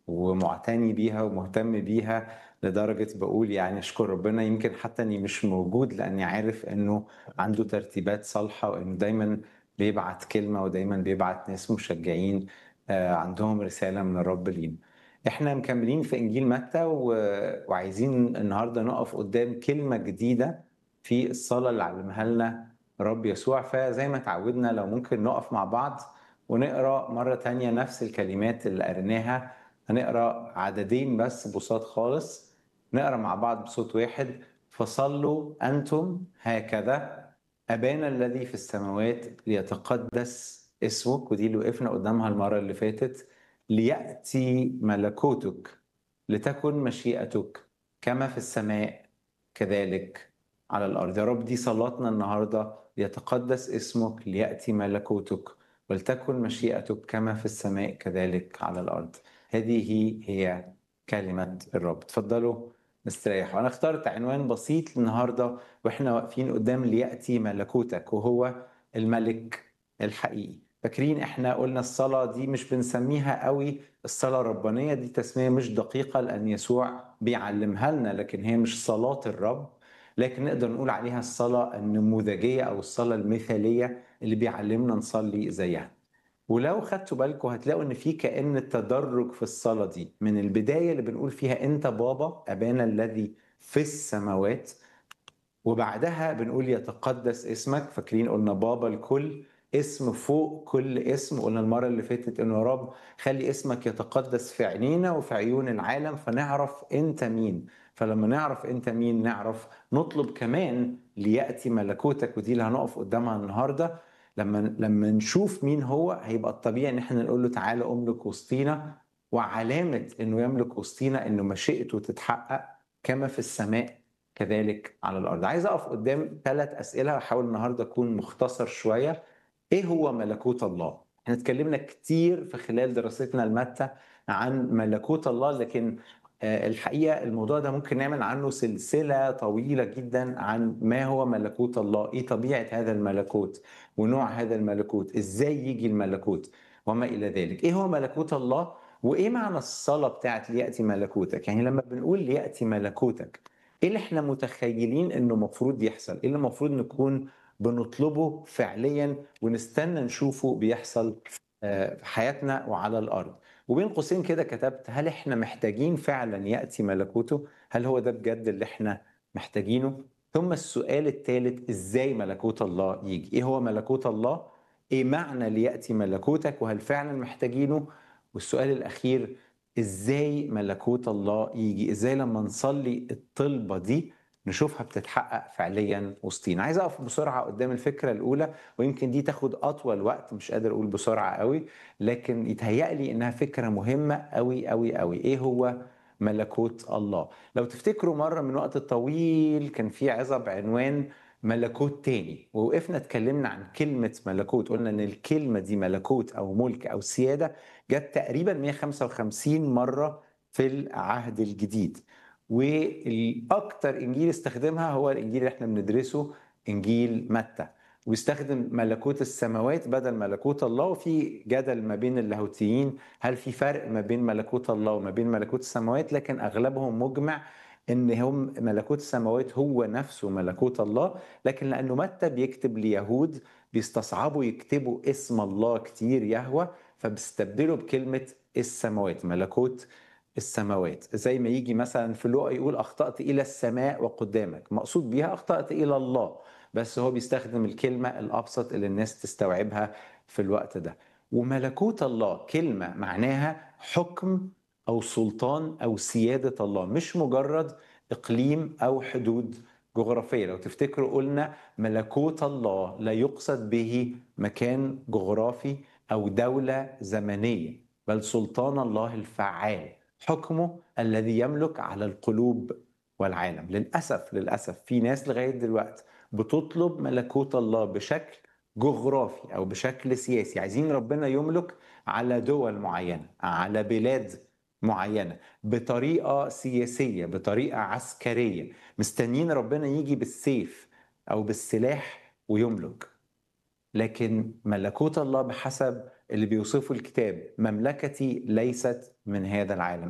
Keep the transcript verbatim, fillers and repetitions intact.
ومعتني بيها ومهتم بيها، لدرجة باقول يعني أشكر ربنا يمكن حتى إني مش موجود، لإني عارف إنه عنده ترتيبات صالحة، وإنه دايمًا بيبعت كلمة ودايمًا بيبعت ناس مشجعين آآ عندهم رسالة من الرب لينا. إحنا مكملين في إنجيل متى و وعايزين النهارده نقف قدام كلمة جديدة في الصلاة اللي علمها لنا الرب يسوع، فزي ما اتعودنا لو ممكن نقف مع بعض ونقرا مرة تانية نفس الكلمات اللي قريناها. هنقرا عددين بس بساط خالص، نقرا مع بعض بصوت واحد. فصلوا أنتم هكذا: أبانا الذي في السماوات ليتقدس اسمك، ودي اللي وقفنا قدامها المرة اللي فاتت. ليأتي ملكوتك، لتكن مشيئتك كما في السماء كذلك على الأرض. يا رب دي صلاتنا النهاردة، ليتقدس اسمك، ليأتي ملكوتك، ولتكن مشيئتك كما في السماء كذلك على الأرض. هذه هي كلمة الرب. تفضلوا نستريح. أنا اخترت عنوان بسيط النهاردة وإحنا واقفين قدام ليأتي ملكوتك، وهو الملك الحقيقي. فاكرين إحنا قلنا الصلاة دي مش بنسميها قوي الصلاة الربانية، دي تسمية مش دقيقة لأن يسوع بيعلمها لنا، لكن هي مش صلاة الرب، لكن نقدر نقول عليها الصلاة النموذجية أو الصلاة المثالية اللي بيعلمنا نصلي زيها. ولو خدتوا بالكم هتلاقوا ان في كأن تدرج في الصلاة دي، من البداية اللي بنقول فيها انت بابا ابانا الذي في السماوات، وبعدها بنقول يتقدس اسمك. فاكرين قلنا بابا الكل، اسم فوق كل اسم. قلنا المرة اللي فاتت انه يا رب خلي اسمك يتقدس في عينينا وفي عيون العالم فنعرف انت مين. فلما نعرف انت مين نعرف نطلب كمان ليأتي ملكوتك، ودي اللي هنقف قدامها النهارده. لما لما نشوف مين هو هيبقى الطبيعي ان احنا نقول له تعالى املك وسطينا، وعلامة انه يملك وسطينا انه مشيئته تتحقق كما في السماء كذلك على الأرض. عايز أقف قدام ثلاث أسئلة، هحاول النهاردة أكون مختصر شوية. إيه هو ملكوت الله؟ احنا اتكلمنا كتير في خلال دراستنا المتة عن ملكوت الله، لكن الحقيقة الموضوع ده ممكن نعمل عنه سلسلة طويلة جدا عن ما هو ملكوت الله، إيه طبيعة هذا الملكوت ونوع هذا الملكوت، إزاي يجي الملكوت وما إلى ذلك. إيه هو ملكوت الله؟ وإيه معنى الصلاة بتاعت ليأتي ملكوتك؟ يعني لما بنقول ليأتي ملكوتك، ايه اللي احنا متخيلين انه مفروض يحصل؟ ايه اللي المفروض نكون بنطلبه فعليا ونستنى نشوفه بيحصل في حياتنا وعلى الارض؟ وبين قوسين كده كتبت: هل احنا محتاجين فعلا يأتي ملكوته؟ هل هو ده بجد اللي احنا محتاجينه؟ ثم السؤال الثالث: ازاي ملكوت الله يجي؟ ايه هو ملكوت الله؟ ايه معنى ليأتي ملكوتك؟ وهل فعلا محتاجينه؟ والسؤال الاخير: ازاي ملكوت الله يجي؟ ازاي لما نصلي الطلبة دي نشوفها بتتحقق فعليا وسطينا؟ عايز اقف بسرعة قدام الفكرة الاولى، ويمكن دي تاخد اطول وقت، مش قادر اقول بسرعة قوي، لكن يتهيألي انها فكرة مهمة قوي قوي قوي. ايه هو ملكوت الله؟ لو تفتكروا مرة من وقت طويل كان في عظة بعنوان ملكوت تاني، ووقفنا اتكلمنا عن كلمة ملكوت. قلنا ان الكلمة دي ملكوت او ملك او سيادة جت تقريبا مئة وخمسة وخمسين مرة في العهد الجديد، والاكثر انجيل استخدمها هو الانجيل اللي احنا بندرسه، انجيل متى. ويستخدم ملكوت السماوات بدل ملكوت الله. وفي جدل ما بين اللاهوتيين هل في فرق ما بين ملكوت الله وما بين ملكوت السماوات، لكن اغلبهم مجمع ان هم ملكوت السماوات هو نفسه ملكوت الله. لكن لانه متى بيكتب ليهود بيستصعبوا يكتبوا اسم الله كتير يهوه، فبيستبدلوا بكلمة السماوات، ملكوت السماوات. زي ما يجي مثلا في لوقا يقول أخطأت إلى السماء وقدامك، مقصود بيها أخطأت إلى الله، بس هو بيستخدم الكلمة الأبسط اللي الناس تستوعبها في الوقت ده. وملكوت الله كلمة معناها حكم أو سلطان أو سيادة الله، مش مجرد إقليم أو حدود جغرافية. لو تفتكروا قلنا ملكوت الله لا يقصد به مكان جغرافي أو دولة زمنية، بل سلطان الله الفعال، حكمه الذي يملك على القلوب والعالم. للأسف للأسف في ناس لغاية دلوقتي بتطلب ملكوت الله بشكل جغرافي أو بشكل سياسي، عايزين ربنا يملك على دول معينة، على بلاد معينة، بطريقة سياسية، بطريقة عسكرية، مستنيين ربنا يجي بالسيف أو بالسلاح ويملك. لكن ملكوت الله بحسب اللي بيوصفه الكتاب: مملكتي ليست من هذا العالم.